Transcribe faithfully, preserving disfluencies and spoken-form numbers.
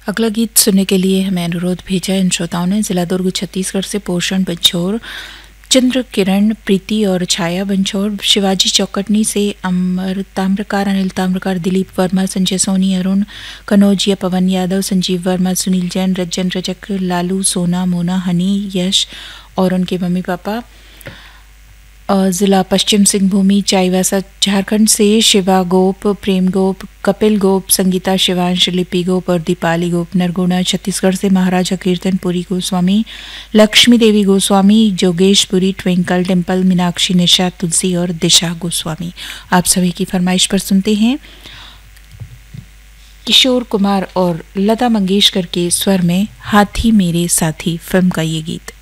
अगला गीत सुनने के लिए हमें अनुरोध भेजा इन श्रोताओं ने जिला दुर्ग छत्तीसगढ़ से पोषण बंछोर, चंद्र किरण, प्रीति और छाया बंछोर, शिवाजी चौकटनी से अमर ताम्रकार, अनिल ताम्रकार, दिलीप वर्मा, संजय सोनी, अरुण कनौजिया, पवन यादव, संजीव वर्मा, सुनील जैन, रज्जन रजक, लालू, सोना, मोना, हनी, यश और उनके मम्मी पापा। जिला पश्चिम सिंहभूमि चाईबासा झारखंड से शिवा गोप, प्रेम गोप, कपिल गोप, संगीता शिवांश, लिपि गोप और दीपाली गोप। नरगुना छत्तीसगढ़ से महाराजा कीर्तनपुरी गोस्वामी, लक्ष्मी देवी गोस्वामी, जोगेशपुरी, ट्विंकल, डिम्पल, मीनाक्षी, निशा, तुलसी और दिशा गोस्वामी। आप सभी की फरमाइश पर सुनते हैं किशोर कुमार और लता मंगेशकर के स्वर में हाथी मेरे साथी फिल्म का ये गीत।